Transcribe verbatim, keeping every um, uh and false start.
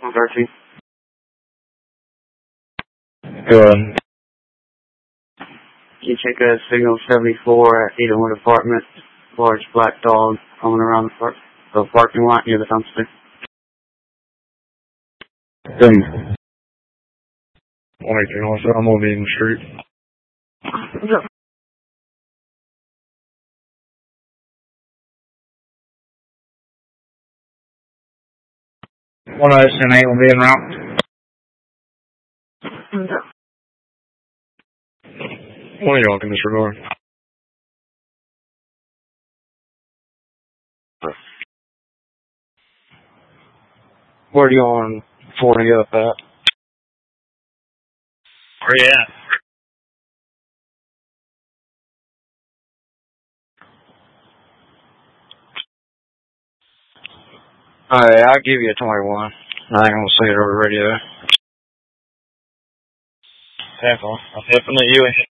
thirteen. Go ahead. Can you check a signal seventy-four at Edenwood Apartments? Large black dog roaming around the, park, the parking lot near the dumpster. Um, one eighteen, what's that? I'm on Eden Street. Yeah. one oh seven eight will be en route. What are y'all in this regard? Where are you on forty up at? Where you at? Alright, I'll give you a twenty-one. I ain't gonna say it over the radio. Definitely. Definitely you.